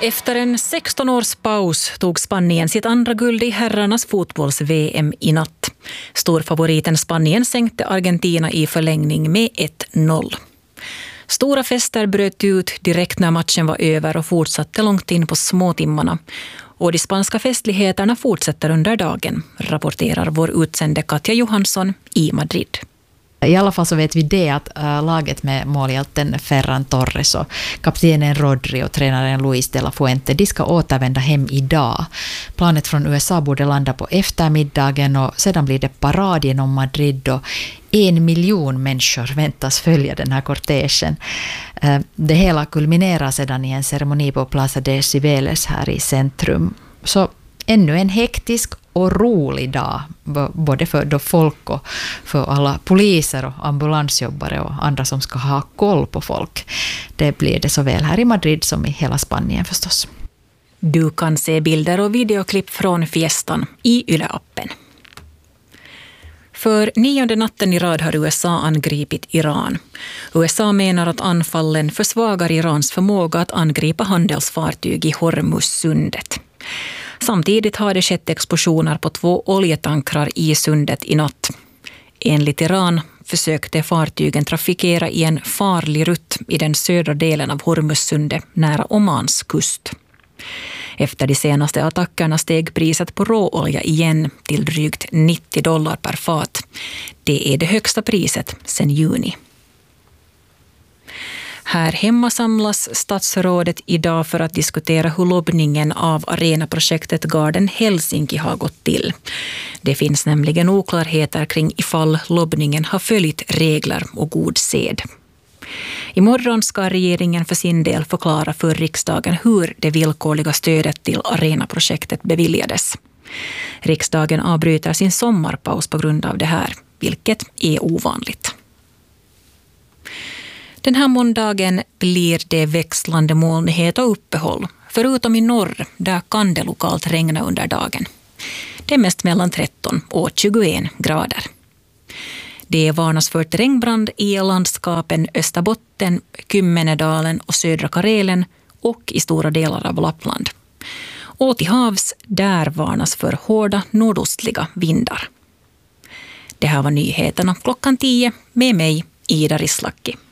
Efter en 16-års paus tog Spanien sitt andra guld i herrarnas fotbolls-VM i natt. Storfavoriten Spanien sänkte Argentina i förlängning med 1-0. Stora fester bröt ut direkt när matchen var över och fortsatte långt in på småtimmarna. Och de spanska festligheterna fortsätter under dagen, rapporterar vår utsände Katja Johansson i Madrid. I alla fall så vet vi det att laget med målhjälten Ferran Torres och kaptenen Rodri och tränaren Luis de la Fuente, de ska återvända hem idag. Planet från USA borde landa på eftermiddagen och sedan blir det parad genom Madrid och 1 miljon människor väntas följa den här kortegen. Det hela kulminerar sedan i en ceremoni på Plaza de Cibeles här i centrum. Så ännu en hektisk och rolig dag, både för då folk och för alla poliser och ambulansjobbare och andra som ska ha koll på folk. Det blir det såväl här i Madrid som i hela Spanien förstås. Du kan se bilder och videoklipp från fiestan i Yle-appen. För 9:e natten i rad har USA angripit Iran. USA menar att anfallen försvagar Irans förmåga att angripa handelsfartyg i Hormuzsundet. Samtidigt har det skett explosioner på 2 oljetankrar i sundet i natt. Enligt Iran försökte fartygen trafikera i en farlig rutt i den södra delen av Hormuzsundet nära Omans kust. Efter de senaste attackerna steg priset på råolja igen till drygt $90 per fat. Det är det högsta priset sedan juni. Här hemma samlas statsrådet idag för att diskutera hur lobbningen av arenaprojektet Garden Helsinki har gått till. Det finns nämligen oklarheter kring ifall lobbningen har följt regler och god sed. Imorgon ska regeringen för sin del förklara för riksdagen hur det villkorliga stödet till arenaprojektet beviljades. Riksdagen avbryter sin sommarpaus på grund av det här, vilket är ovanligt. Den här måndagen blir det växlande molnighet och uppehåll, förutom i norr där kan det lokalt regna under dagen. Det är mest mellan 13 och 21 grader. Det varnas för regnbrand i landskapen Österbotten, Kymmenedalen och södra Karelen och i stora delar av Lappland. Och till havs där varnas för hårda nordostliga vindar. Det här var nyheterna klockan 10 med mig, Ida Rislaki.